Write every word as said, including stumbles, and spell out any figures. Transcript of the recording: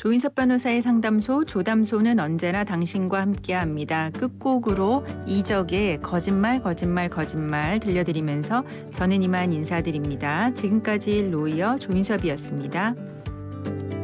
조인섭 변호사의 상담소 조담소는 언제나 당신과 함께합니다. 끝곡으로 이적의 거짓말 거짓말 거짓말 들려드리면서 저는 이만 인사드립니다. 지금까지 로이어 조인섭이었습니다.